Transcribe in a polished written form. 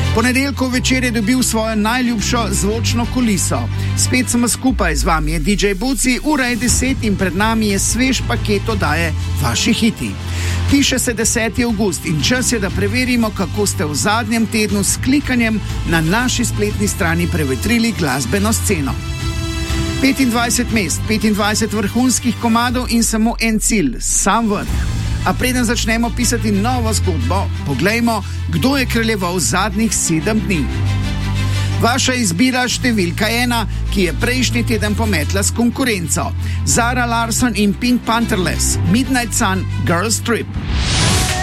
Ponedeljkov večer je dobil svojo najljubšo zvočno kuliso. Spet smo skupaj, z vami je DJ Buci, ura je 10 in pred nami je svež paket oddaje Vaši hiti. Piše se 10. avgust in čas je, da preverimo, kako ste v zadnjem tednu s klikanjem na naši spletni strani prevetrili glasbeno sceno. 25 mest, 25 vrhunskih komadov in samo en cilj, sam vrh. A preden začnemo pisati novo zgodbo, poglejmo, kdo je kraljeval zadnjih 7 dni. Vaša izbira številka 1, ki je prejšnji teden pometla s konkurenco. Zara Larsson in Pink Pantherless, Midnight Sun, Girls Trip.